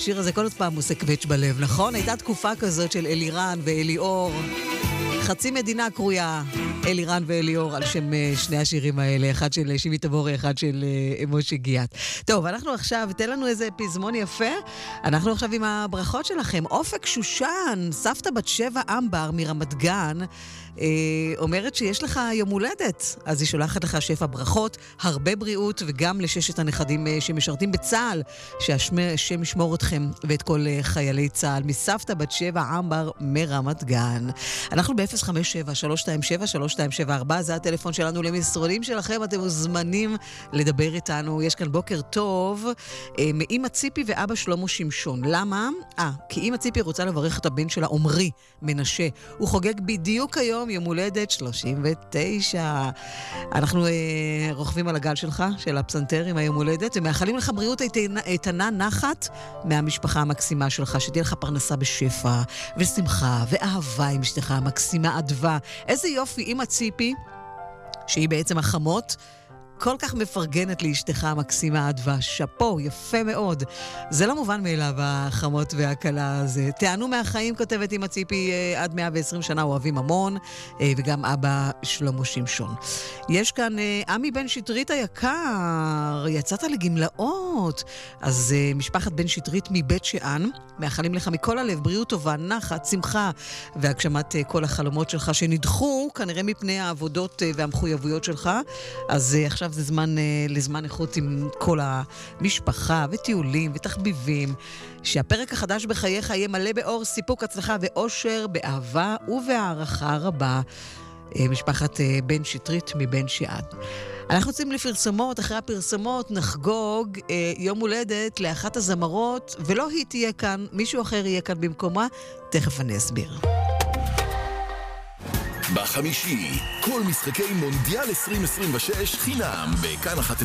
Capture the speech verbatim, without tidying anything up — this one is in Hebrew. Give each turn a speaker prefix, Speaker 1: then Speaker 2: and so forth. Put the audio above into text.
Speaker 1: השיר הזה כל פעם עושה קווץ' בלב, נכון? הייתה תקופה כזאת של אלירן ואליאור. חצי מדינה קרויה, אלירן ואליאור, על שם שני השירים האלה, אחד של שימי תבורי, אחד של משה גיאת. טוב, אנחנו עכשיו, תן לנו איזה פזמון יפה. אנחנו עכשיו עם הברכות שלכם. אופק שושן, סבתא בת שבע אמבר מרמת גן, אה, אומרת שיש לך יום הולדת, אז היא שולחת לך שפע ברכות, הרבה בריאות, וגם לששת הנכדים שמשרתים בצהל, שהשם ישמור אתכם ואת כל חיילי צהל, מסבתא בת שבע אמבר מרמת גן. אנחנו ב-אפס חמש שבע שלוש שתיים שבע שלוש שתיים שבע ארבע, זה הטלפון שלנו למשרדים שלכם, אתם מוזמנים לדבר איתנו. יש כאן בוקר טוב מאמא ציפי ואבא שלמה שמשון. למה? אה, כי אמא ציפי רוצה לברך את הבן שלה עומרי מנשה, הוא חוגג בדיוק היום יום הולדת שלושים ותשע. אנחנו אה, רוכבים על הגל שלך, של הפסנתר עם היום הולדת, ומאחלים לך בריאות איתנה, איתנה נחת מהמשפחה המקסימה שלך, שתהיה לך פרנסה בשפע ושמחה ואהבה עם אשתך המקסימה אדווה. איזה יופי, אמא ציפי, שהיא בעצם החמות, כל כך מפרגנת לאשתך המקסימה אדווה. שפו, יפה מאוד. זה לא מובן מאליו, החמות והקלה הזה. תענו מהחיים, כותבת אמא ציפי, עד מאה ועשרים שנה אוהבים המון, וגם אבא שלמה שמשון. יש כאן עמי בן שטרית היקר, יצאת לגמלאות. אז משפחת בן שטרית מבית שאן, מאחלים לך מכל הלב בריאות טובה, נחת, שמחה, והגשמת כל החלומות שלך שנדחו, כנראה מפני העבודות והמחויבויות שלך. אז עכשיו זה זמן לזמן איכות עם כל המשפחה וטיולים ותחביבים, שהפרק החדש בחייך יהיה מלא באור, סיפוק, הצלחה ואושר, באהבה ובהערכה רבה. משפחת בן שטרית מבן שאן. אנחנו יוצאים לפרסמות, אחרי הפרסמות נחגוג אה, יום הולדת לאחת הזמרות, ולא היא תהיה כאן, מישהו אחר יהיה כאן במקומה, תכף אני אסביר.
Speaker 2: בחמישי, כל משחקי מונדיאל עשרים עשרים ושש חינם בכאן אחת